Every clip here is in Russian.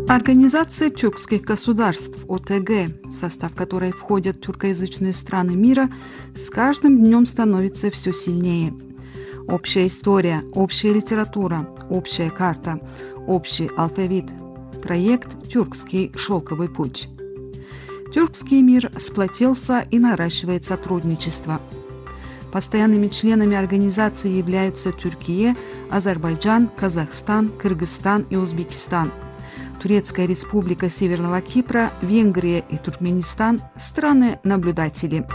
Организация тюркских государств ОТГ, в состав которой входят тюркоязычные страны мира, с каждым днем становится все сильнее. Общая история, общая литература, общая карта, общий алфавит. Проект «Тюркский шелковый путь». Тюркский мир сплотился и наращивает сотрудничество. Постоянными членами организации являются Türkiye, Азербайджан, Казахстан, Кыргызстан и Узбекистан. Турецкая республика Северного Кипра, Венгрия и Туркменистан – страны-наблюдатели.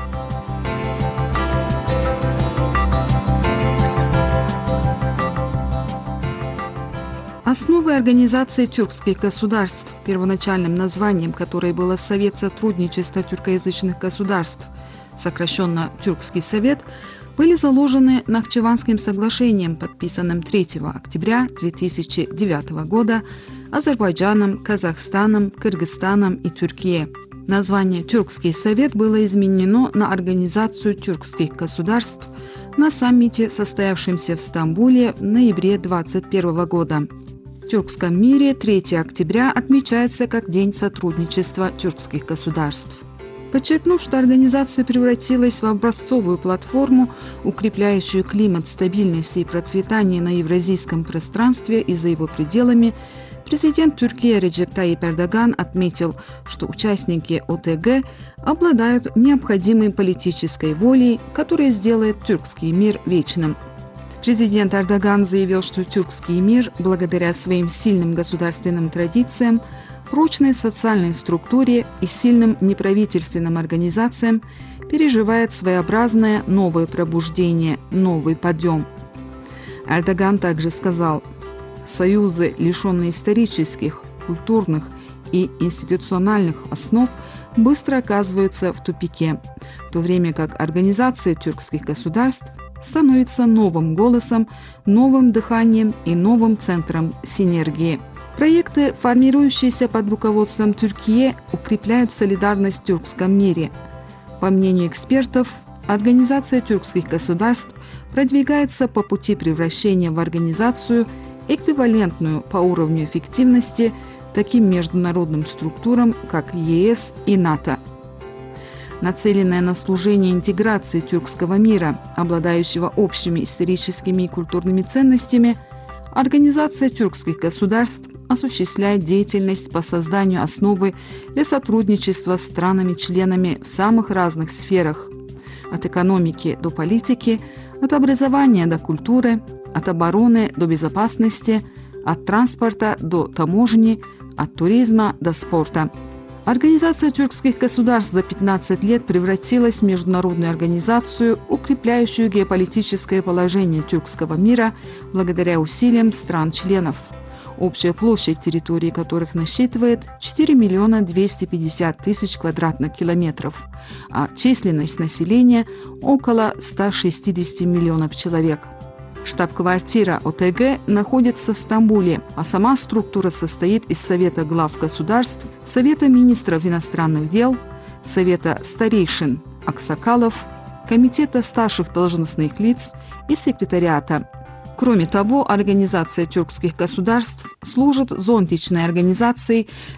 Основой организации тюркских государств, первоначальным названием которой было Совет сотрудничества тюркоязычных государств, сокращенно Тюркский совет, были заложены Нахчеванским соглашением, подписанным 3 октября 2009 года Азербайджаном, Казахстаном, Кыргызстаном и Türkiye. Название «Тюркский совет» было изменено на Организацию тюркских государств на саммите, состоявшемся в Стамбуле в ноябре 2021 года. В тюркском мире 3 октября отмечается как День сотрудничества тюркских государств. Подчеркнув, что организация превратилась в образцовую платформу, укрепляющую климат стабильности и процветания на евразийском пространстве и за его пределами, президент Türkiye Recep Tayyip Erdogan отметил, что участники ОТГ обладают необходимой политической волей, которая сделает тюркский мир вечным. Президент Эрдоган заявил, что тюркский мир, благодаря своим сильным государственным традициям, прочной социальной структуре и сильным неправительственным организациям, переживает своеобразное новое пробуждение, новый подъем. Эрдоган также сказал: «Союзы, лишенные исторических, культурных и институциональных основ, быстро оказываются в тупике, в то время как организация тюркских государств становится новым голосом, новым дыханием и новым центром синергии». Проекты, формирующиеся под руководством Türkiye, укрепляют солидарность в тюркском мире. По мнению экспертов, Организация тюркских государств продвигается по пути превращения в организацию, эквивалентную по уровню эффективности таким международным структурам, как ЕС и НАТО. Нацеленная на служение интеграции тюркского мира, обладающего общими историческими и культурными ценностями, Организация тюркских государств осуществляет деятельность по созданию основы для сотрудничества с странами-членами в самых разных сферах – от экономики до политики, от образования до культуры, от обороны до безопасности, от транспорта до таможни, от туризма до спорта. Организация тюркских государств за 15 лет превратилась в международную организацию, укрепляющую геополитическое положение тюркского мира благодаря усилиям стран-членов, общая площадь территории которых насчитывает 4 250 000 квадратных километров, а численность населения – около 160 миллионов человек. Штаб-квартира ОТГ находится в Стамбуле, а сама структура состоит из Совета глав государств, Совета министров иностранных дел, Совета старейшин аксакалов, Комитета старших должностных лиц и секретариата. Кроме того, Организация тюркских государств служит зонтичной организацией